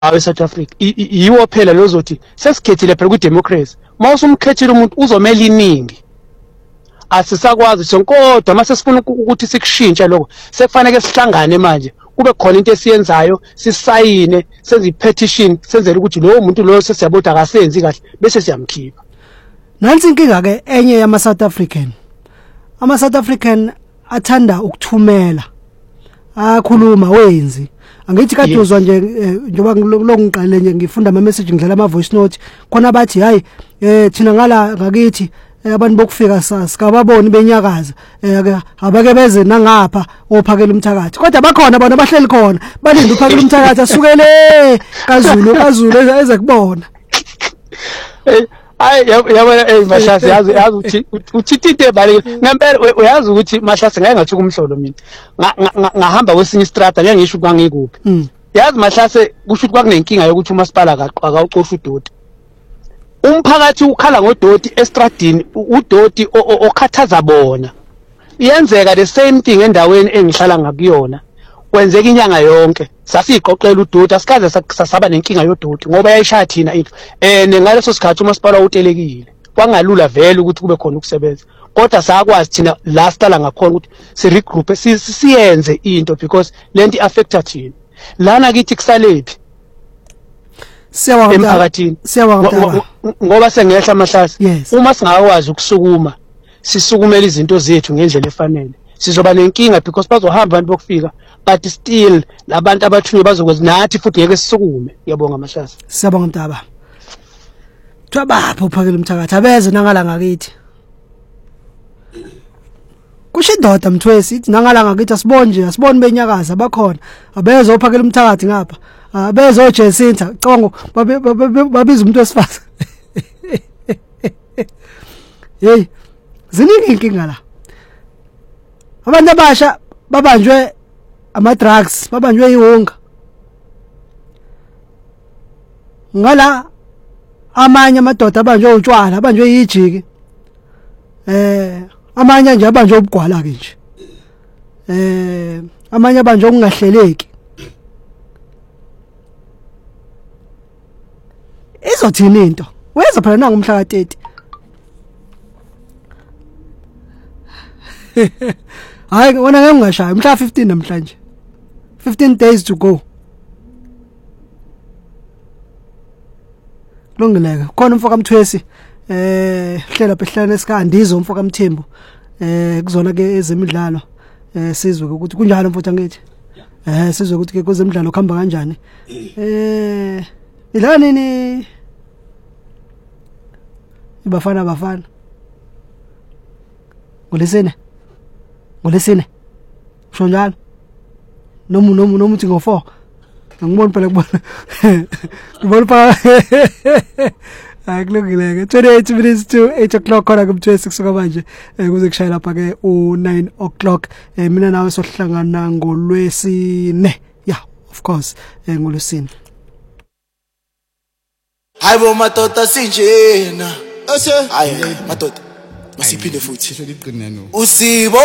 South Africa yiwo phela lozothi sesikhethile phela ku-democracy. Mawusumkhethile umuntu uzomela iningi. Asisakwazi sonkodwa mase sifuna ukuthi sikushintshe lokho sekufanele sihlangane manje kube khona into esiyenzayo sisayine senze i-petition senzele ukuthi lowo muntu loyo sesiyabodwa akasenzi kahle bese siyamkhipha. Nansi inkinga ke enye yama South African. Ama South African athanda ukuthumela. Akhuluma wenzi. Angithi kaduzwa nje njoba ngiqale nje ngifunda ama message ngidlala ama voice note khona bathi hayi thina ngala ngakithi abantu bokufika sikababoni benyakaza abake beze nangapha ophakela umthakathi kodwa bakhona bona bahleli khona balinde uphakela umthakathi asukele kaZulu eze kubona. Hayi yabona Mahlasi yazi uthi into ebalekile ngempela uyazi ukuthi Mahlasi ngeke ngathi kumhlolo mina ngahamba kwesinye istrata ngeke ngisho kwangikuphi yazi Mahlasi kusho ukuthi kwakunenkinga yokuthi umasipala akawucosha udoti umphakathi ukhala ngodoti estradini udoti okhathaza bona iyenzeka the same thing endaweni engihlala ngakuyona kwenzeka inyanga yonke sasiqoqela udoti asikaze sasaba nenkinga yodoti ngoba yayishaya thina into ngaleso sikhathi umasipala utelekile kwangalula vele ukuthi kube khona ukusebenza kodwa sakwazi thina la sitala ngakhona ukuthi si regroup siyenze into because lento affecta thina lana kithi kusalephi emphakathini ngoba sengehla Mahlasi uma singakwazi ukusukuma sisukumela izinto zethu ngendlela efanele sizoba nenkinga because bazohamba abantu bokufika but still labantu abathunywe bazokwazi nathi futhi ngeke sisukume. Ngiyabonga Mahlasi. Siyabonga Mtaba. Twabapha uphakela umthakathi abeze nangala ngakithi. Kusho indoda Mthwesi ithi nangala ngakithi asiboni benyakaza bakhona abeze uphakela umthakathi ngapha abeze oJesinta congo babiza umuntu wesifaza. Hey ziningi inkinga la. Abantu abasha babanjwe ama drugs babanjwe ihunga ngala amanye amadoda abanjwe utshwala abanjwe yijiki amanye nje abanjwe ubugwala ke nje amanye abanjwe ukungahleleki izothini into weza phela nanga umhla ka 30 hayi wona ngeke ngashaya umhla 15 namhlanje 15 days to go. Kulungileke khona umfoka Mthwesi hlela behlala esikandizo umfoka Mthembu kuzona ke ezemidlalo sizwe ukuthi kunjalo mfuthu ngithi sizwe ukuthi ke kwezemidlalo kuhamba kanjani idlala nini ibafana ngolesine usho njalo nomu uthi ngo4 ngibona phela ngibona pa akulungileke 28 minutes to 8 o'clock khona kumthwesi kusuka manje kuze kushaya lapha ke u9 o'clock mina nawe sohlangana ngolwesine of course ngolwesine. Hayibo madoda sinjena hayi madoda masiphinde futhi usibo